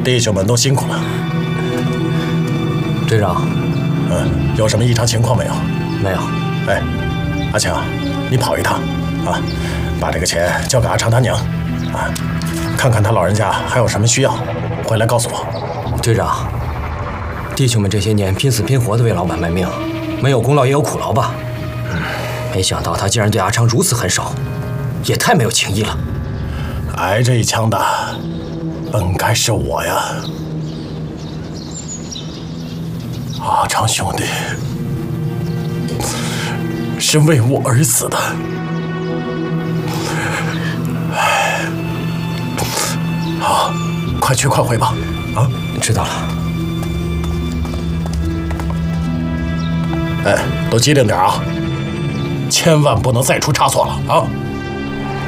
弟兄们都辛苦了。 队长， 有什么异常情况没有？ 没有。 哎，阿强，你跑一趟，啊，把这个钱交给阿昌他娘，啊，看看他老人家还有什么需要，回来告诉我。 队长，弟兄们这些年拼死拼活的为老板卖命，没有功劳也有苦劳吧？没想到他竟然对阿昌如此狠手，也太没有情义了。 挨这一枪的，本该是我呀。阿昌兄弟是为我而死的。好，快去快回吧。啊， 知道了。 哎，都机灵点啊，千万不能再出差错了啊！